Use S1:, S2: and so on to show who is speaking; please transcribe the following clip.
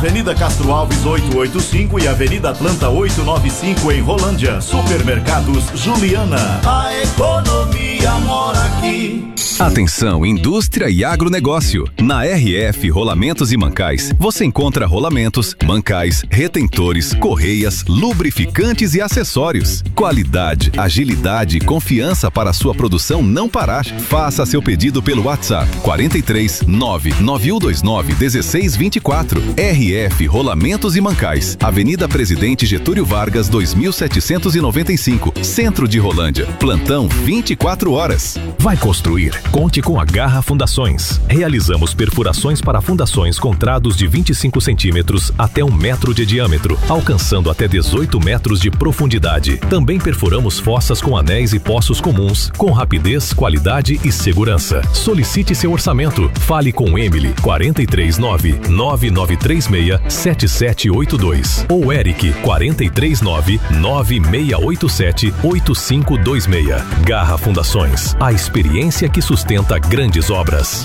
S1: Avenida Castro Alves 885 e Avenida Atlanta 895 em Rolândia. Supermercados Juliana. A economia mora aqui.
S2: Atenção, indústria e agronegócio. Na RF Rolamentos e Mancais, você encontra rolamentos, mancais, retentores, correias, lubrificantes e acessórios. Qualidade, agilidade e confiança para a sua produção não parar. Faça seu pedido pelo WhatsApp 43 99129 1624. RF Rolamentos e Mancais, Avenida Presidente Getúlio Vargas 2795, Centro de Rolândia. Plantão 24 horas.
S3: Vai construir? Conte com a Garra Fundações. Realizamos perfurações para fundações com trados de 25 centímetros até 1 metro de diâmetro, alcançando até 18 metros de profundidade. Também perfuramos fossas com anéis e poços comuns, com rapidez, qualidade e segurança. Solicite seu orçamento. Fale com Emily 439 9936 7782 ou Eric 439 9687 8526. Garra Fundações, a experiência que sustenta grandes obras.